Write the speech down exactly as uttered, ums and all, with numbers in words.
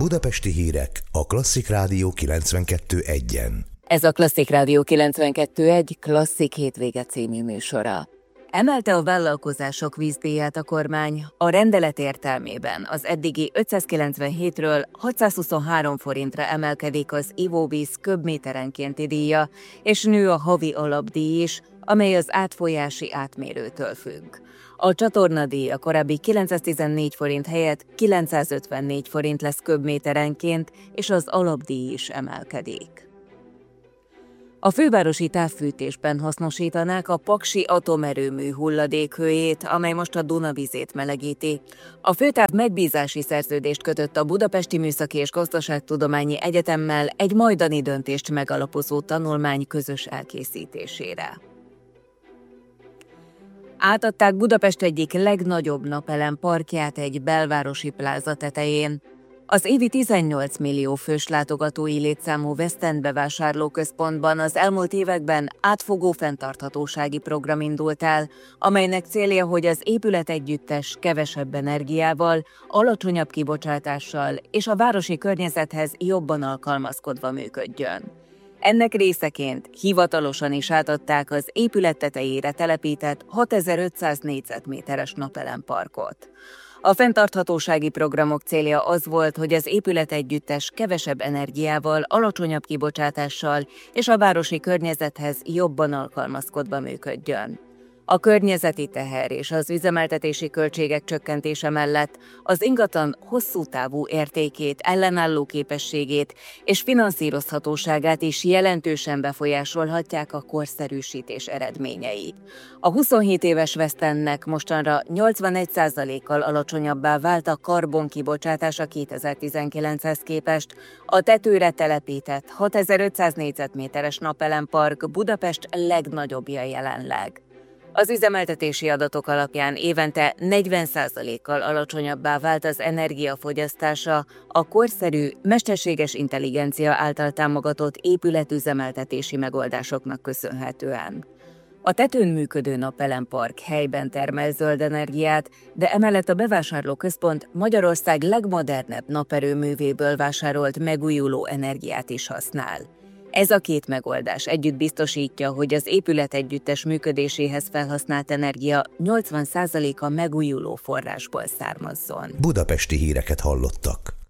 Budapesti hírek a Klasszik Rádió kilencvenkettő egyen. Ez a Klasszik Rádió kilencvenkettő egy Klasszik hétvége című műsora. Emelte a vállalkozások vízdíját a kormány, a rendelet értelmében az eddigi ötszázkilencvenhétről hatszázhuszonhárom forintra emelkedik az ivóvíz köbméterenkénti díja, és nő a havi alapdíj is, amely az átfolyási átmérőtől függ. A csatornadíj a korábbi kilencszáztizennégy forint helyett kilencszázötvennégy forint lesz köbméterenként, és az alapdíj is emelkedik. A fővárosi távfűtésben hasznosítanák a paksi atomerőmű hulladékhőjét, amely most a Duna vizét melegíti. A főtáv megbízási szerződést kötött a Budapesti Műszaki és Gazdaságtudományi Egyetemmel egy majdani döntést megalapozó tanulmány közös elkészítésére. Átadták Budapest egyik legnagyobb napelem parkját egy belvárosi pláza tetején. Az évi tizennyolc millió fős látogatói létszámú West End bevásárlóközpontban az elmúlt években átfogó fenntarthatósági program indult el, amelynek célja, hogy az épületegyüttes kevesebb energiával, alacsonyabb kibocsátással és a városi környezethez jobban alkalmazkodva működjön. Ennek részeként hivatalosan is átadták az épület tetejére telepített hatezer-ötszáz négyzetméteres napelemparkot. A fenntarthatósági programok célja az volt, hogy az épületegyüttes kevesebb energiával, alacsonyabb kibocsátással és a városi környezethez jobban alkalmazkodva működjön. A környezeti teher és az üzemeltetési költségek csökkentése mellett az ingatlan hosszú távú értékét, ellenálló képességét és finanszírozhatóságát is jelentősen befolyásolhatják a korszerűsítés eredményei. A huszonhét éves West Endnek mostanra nyolcvanegy százalékkal alacsonyabbá vált a karbonkibocsátása kétezer-tizenkilenchez képest, a tetőre telepített hatezer-ötszáz négyzetméteres napelempark Budapest legnagyobbja jelenleg. Az üzemeltetési adatok alapján évente negyven százalékkal alacsonyabbá vált az energiafogyasztása a korszerű, mesterséges intelligencia által támogatott épületüzemeltetési megoldásoknak köszönhetően. A tetőn működő napelempark helyben termel zöld energiát, de emellett a bevásárlóközpont Magyarország legmodernebb naperőművéből vásárolt megújuló energiát is használ. Ez a két megoldás együtt biztosítja, hogy az épület együttes működéséhez felhasznált energia nyolcvan százaléka megújuló forrásból származzon. Budapesti híreket hallottak.